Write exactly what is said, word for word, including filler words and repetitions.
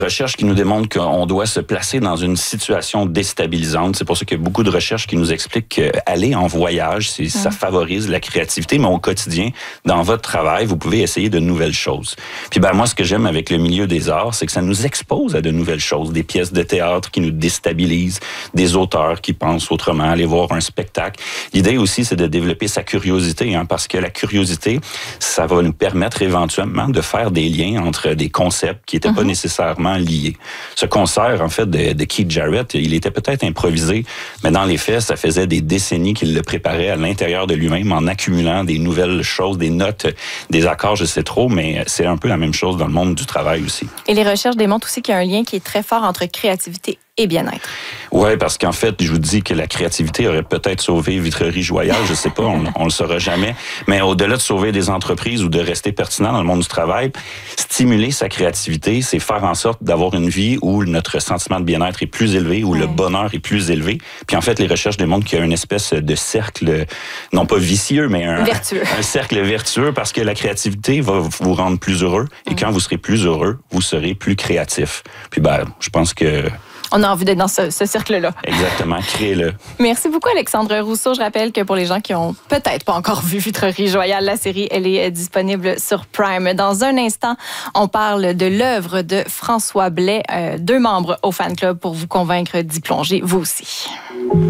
Recherches qui nous démontrent qu'on doit se placer dans une situation déstabilisante. C'est pour ça qu'il y a beaucoup de recherches qui nous expliquent qu'aller en voyage, c'est, mmh. ça favorise la créativité, mais au quotidien, dans votre travail, vous pouvez essayer de nouvelles choses. Puis ben moi, ce que j'aime avec le milieu des arts, c'est que ça nous expose à de nouvelles choses, des pièces de théâtre qui nous déstabilisent, des auteurs qui pensent autrement, aller voir un spectacle. L'idée aussi, c'est de développer sa curiosité, hein, parce que la curiosité, ça va nous permettre éventuellement de faire des liens entre des concepts qui n'étaient mmh. pas nécessairement liés. Ce concert, en fait, de, de Keith Jarrett, il était peut-être improvisé, mais dans les faits, ça faisait des décennies qu'il le préparait à l'intérieur de lui-même en accumulant des nouvelles choses, des notes, des accords, je sais trop, mais c'est un peu la même chose dans le monde du travail aussi. Et les recherches démontrent aussi qu'il y a un lien qui est très fort entre créativité et bien-être. Oui, parce qu'en fait, je vous dis que la créativité aurait peut-être sauvé Vitrerie Joyal, je sais pas, on, on le saura jamais, mais au-delà de sauver des entreprises ou de rester pertinent dans le monde du travail, stimuler sa créativité, c'est faire en sorte d'avoir une vie où notre sentiment de bien-être est plus élevé, où ouais. le bonheur est plus élevé. Puis en fait, les recherches démontrent qu'il y a une espèce de cercle, non pas vicieux, mais un, vertueux. un cercle vertueux, parce que la créativité va vous rendre plus heureux, et mmh. quand vous serez plus heureux, vous serez plus créatif. Puis ben, je pense que on a envie d'être dans ce, ce cercle-là. Exactement, créez-le. Merci beaucoup, Alexandre Rousseau. Je rappelle que pour les gens qui ont peut-être pas encore vu Vitrerie Joyal, la série, elle est disponible sur Prime. Dans un instant, on parle de l'œuvre de François Blais, euh, deux membres au fan club pour vous convaincre d'y plonger, vous aussi.